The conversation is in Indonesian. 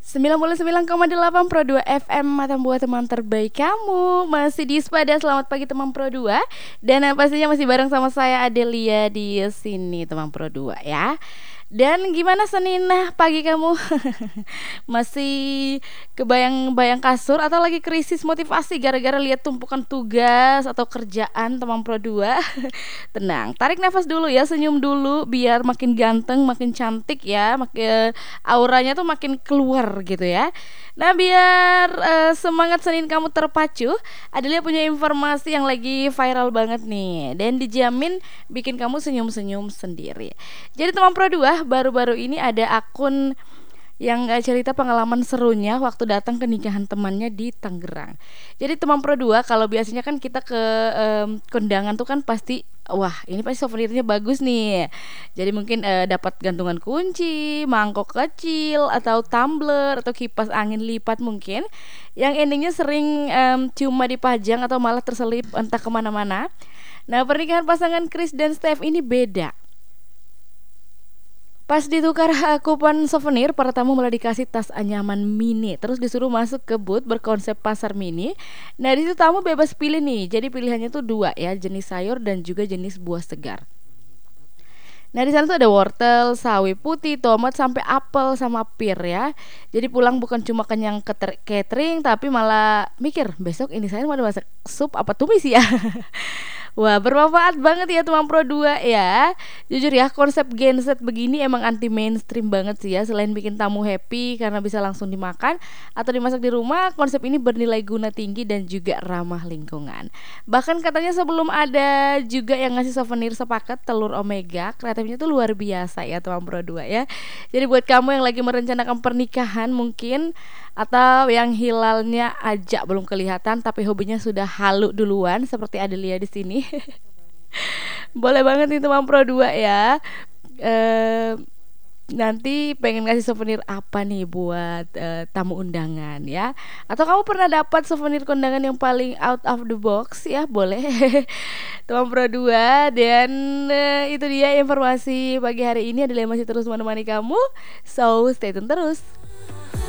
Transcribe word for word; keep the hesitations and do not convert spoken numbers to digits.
sembilan puluh sembilan koma delapan Pro dua F M, mata buat teman terbaik kamu. Masih di Spada, selamat pagi teman Pro dua. Dan eh, pastinya masih bareng sama saya Adelia di sini teman Pro dua ya. Dan gimana Senin nah, pagi kamu? Masih kebayang-bayang kasur atau lagi krisis motivasi gara-gara lihat tumpukan tugas atau kerjaan teman Pro dua? Tenang, tarik nafas dulu ya, senyum dulu biar makin ganteng, makin cantik ya, makin auranya tuh makin keluar gitu ya. Nah, biar eh, semangat Senin kamu terpacu, Adelia punya informasi yang lagi viral banget nih dan dijamin bikin kamu senyum-senyum sendiri. Jadi teman Pro dua, baru-baru ini ada akun yang eh, cerita pengalaman serunya waktu datang ke nikahan temannya di Tangerang. Jadi teman Pro dua, kalau biasanya kan kita ke em, kondangan tuh kan pasti wah, ini pasti souvenirnya bagus nih. Jadi mungkin eh, dapat gantungan kunci, mangkok kecil atau tumbler atau kipas angin lipat mungkin. Yang endingnya sering em, cuma dipajang atau malah terselip entah kemana-mana. Nah, pernikahan pasangan Chris dan Steph ini beda. Pas ditukar eh, kupon souvenir, para tamu malah dikasih tas anyaman mini. Terus disuruh masuk ke booth berkonsep pasar mini. Nah, di situ tamu bebas pilih nih. Jadi pilihannya tuh dua ya, jenis sayur dan juga jenis buah segar. Nah, di sana tuh ada wortel, sawi putih, tomat sampai apel sama pir ya. Jadi pulang bukan cuma kenyang keter- catering tapi malah mikir, besok ini saya mau masak sup apa tumis ya. Wah, bermanfaat banget ya teman Pro dua ya. Jujur ya, konsep genset begini emang anti mainstream banget sih ya. Selain bikin tamu happy karena bisa langsung dimakan atau dimasak di rumah, konsep ini bernilai guna tinggi dan juga ramah lingkungan. Bahkan katanya sebelum ada juga yang ngasih souvenir sepaket telur omega, kreatifnya tuh luar biasa ya teman Pro dua ya. Jadi buat kamu yang lagi merencanakan pernikahan mungkin, atau yang hilalnya aja belum kelihatan tapi hobinya sudah halu duluan seperti Adelia di sini. Boleh banget nih teman Pro dua ya. Eh Nanti pengen ngasih souvenir apa nih buat eh, tamu undangan ya? Atau kamu pernah dapat souvenir kondangan yang paling out of the box ya? Boleh. Teman Pro dua, dan eh, itu dia informasi pagi hari ini. Adalah masih terus menemani kamu. So, stay tune terus.